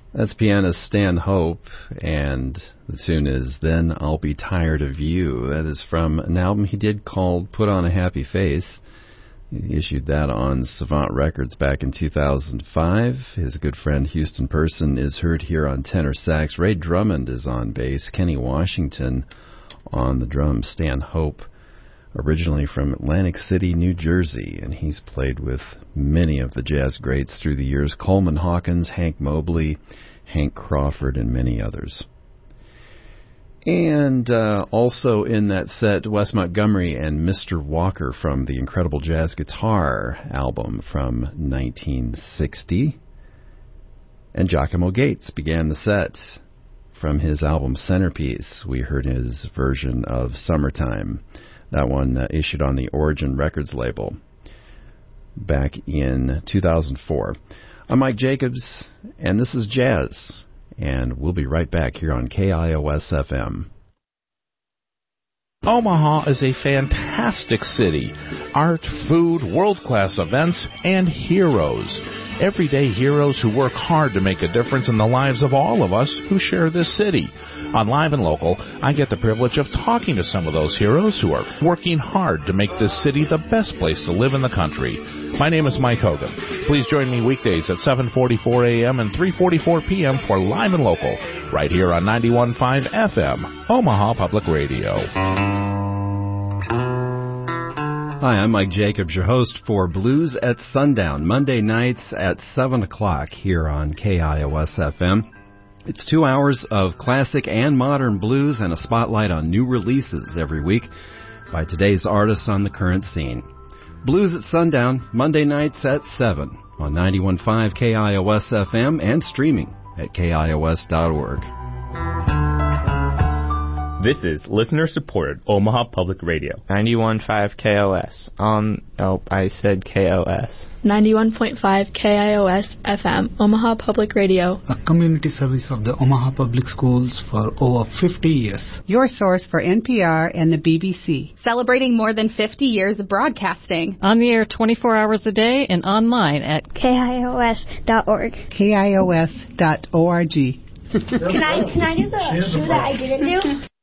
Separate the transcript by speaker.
Speaker 1: That's pianist Stan Hope, and the tune is Then I'll Be Tired of You. That is from an album he did called Put on a Happy Face. He issued that on Savant Records back in 2005. His good friend Houston Person is heard here on tenor sax. Ray Drummond is on bass. Kenny Washington on the drums. Stan Hope, originally from Atlantic City, New Jersey, and he's played with many of the jazz greats through the years. Coleman Hawkins, Hank Mobley, Hank Crawford, and many others. And also in that set, Wes Montgomery and Mr. Walker from the Incredible Jazz Guitar album from 1960. And Giacomo Gates began the set from his album Centerpiece. We heard his version of Summertime. That one issued on the Origin Records label back in 2004. I'm Mike Jacobs, and this is Jazz, and we'll be right back here on KIOS-FM.
Speaker 2: Omaha is a fantastic city. Art, food, world-class events, and heroes. Everyday heroes who work hard to make a difference in the lives of all of us who share this city. On Live and Local, I get the privilege of talking to some of those heroes who are working hard to make this city the best place to live in the country. My name is Mike Hogan. Please join me weekdays at 7:44 a.m. and 3:44 p.m. for Live and Local, right here on 91.5 FM, Omaha Public Radio.
Speaker 1: Hi, I'm Mike Jacobs, your host for Blues at Sundown, Monday nights at 7 o'clock here on KIOS-FM. It's 2 hours of classic and modern blues and a spotlight on new releases every week by today's artists on the current scene. Blues at Sundown, Monday nights at 7 on 91.5 KIOS-FM and streaming at KIOS.org.
Speaker 3: This is listener-supported Omaha Public Radio.
Speaker 4: 91.5 KOS. I said KOS.
Speaker 5: 91.5 KIOS FM, Omaha Public Radio.
Speaker 6: A community service of the Omaha Public Schools for over 50 years.
Speaker 7: Your source for NPR and the BBC.
Speaker 8: Celebrating more than 50 years of broadcasting.
Speaker 9: On the air 24 hours a day and online at
Speaker 10: KIOS.org.
Speaker 7: KIOS.org.
Speaker 10: Can I do the shoe that I didn't do?